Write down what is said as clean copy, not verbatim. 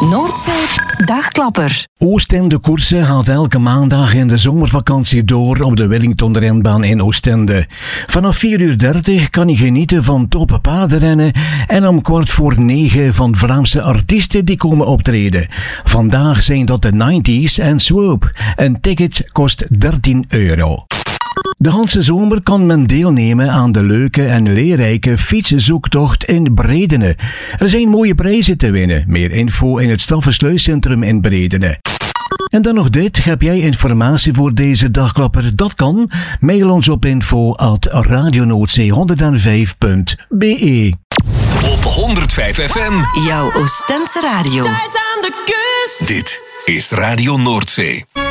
Noordzee Dagklapper. Oostende Koersen gaat elke maandag in de zomervakantie door op de Wellington-renbaan in Oostende. Vanaf 4:30 kan je genieten van top paardenrennen en om 8:45 van Vlaamse artiesten die komen optreden. Vandaag zijn dat de 90s en Swoop. Een ticket kost €13. De hele zomer kan men deelnemen aan de leuke en leerrijke fietszoektocht in Bredene. Er zijn mooie prijzen te winnen. Meer info in het Staffensluiscentrum in Bredene. En dan nog dit. Heb jij informatie voor deze dagklapper? Dat kan. Mail ons op info@radionoordzee105.be. Op 105 FM. Jouw Oostendse radio. Thuis aan de kust. Dit is Radio Noordzee.